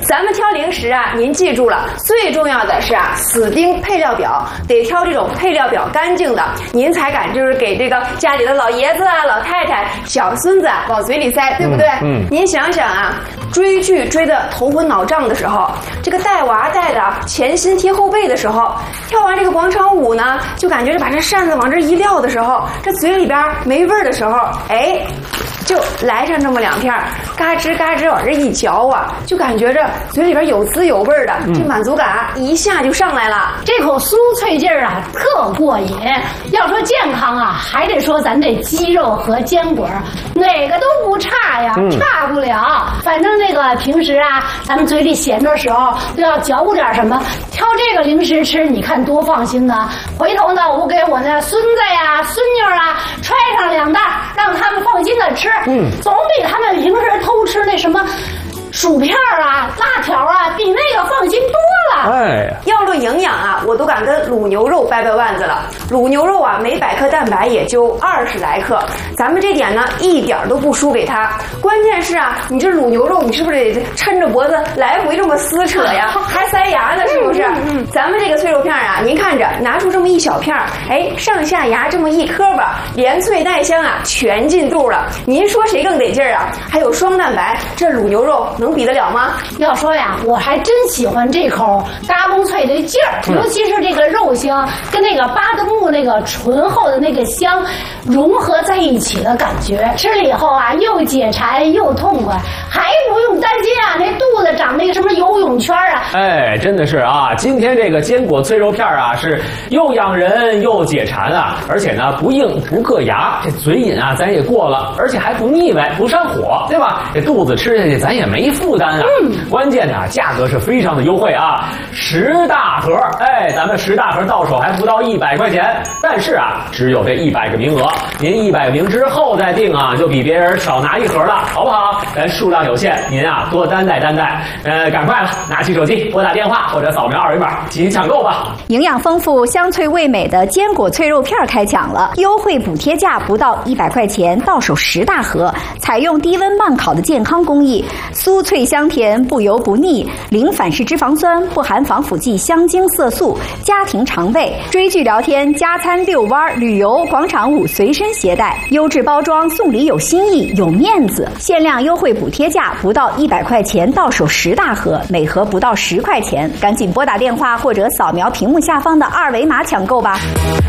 咱们挑零食啊，您记住了，最重要的是啊，死盯配料表，得挑这种配料表干净的，您才敢就是给这个家里的老爷子啊、老太太、小孙子啊往嘴里塞，对不对？您想想啊，追剧追得头昏脑胀的时候，这个带娃带的前心贴后背的时候，跳完这个广场舞呢，就感觉把这扇子往这一撂的时候，这嘴里边没味儿的时候，哎，就来上这么2片，嘎吱嘎吱往这一嚼啊，就感觉这嘴里边有滋有味的，这满足感一下就上来了。 这口酥脆劲儿啊，特过瘾。要说健康啊，还得说咱这鸡肉和坚果，哪个都不差呀，差不了。反正那个平时啊，咱们嘴里闲着时候都要嚼咕点什么，挑这个零食吃，你看多放心呢。回头呢，我给我那孙子呀、孙女啊揣上2袋，让他们放心的吃。总比他们平时偷吃那什么薯片啊、辣条啊，比那个放心多了。 哎， 要论营养啊，我都敢跟卤牛肉掰掰腕子了。卤牛肉啊，每100克蛋白也就20来克，咱们这点呢一点都不输给它。关键是啊，你这卤牛肉，你是不是得抻着脖子来回这么撕扯呀，还塞牙呢，是不是？咱们这个脆肉片啊，您看着拿出这么一小片，哎，上下牙这么一磕吧，连脆带香啊，全进肚了。您说谁更得劲儿啊？还有双蛋白，这卤牛肉能比得了吗？ 要说呀，我还真喜欢这口嘎嘣脆的劲儿，尤其是这个肉香跟那个巴德木那个醇厚的那个香融合在一起的感觉，吃了以后啊，又解馋又痛快，还不用担心啊那肚子长那个什么游泳圈啊。 哎，真的是啊，今天这个坚果脆肉片啊，是又养人又解馋啊，而且呢不硬不硌牙，这嘴瘾啊咱也过了，而且还不腻歪不上火，对吧？这肚子吃下去咱也没负担啊。关键呢价格是非常的优惠啊，10大盒，哎，咱们10大盒到手还不到100块钱，但是啊只有这100个名额，您100个名之后再订啊，就比别人少拿1盒了，好不好？咱数量有限，您啊多担待担待，赶快了，拿起手机拨打电话或者扫描2维码进行抢购吧。 营养丰富、香脆味美的坚果脆肉片开抢了，优惠补贴价不到100块钱，到手10大盒，采用低温慢烤的健康工艺，酥脆香甜，不油不腻，零反式脂肪酸，不含防腐剂、香精色素，家庭常备。追剧聊天、加餐、遛弯、旅游、广场舞随身携带，优质包装，送礼有新意，有面子。限量优惠补贴价不到100块钱，到手10大盒，每盒不到10块钱，赶紧拨打电话或者扫描屏幕下方的2维码抢购吧。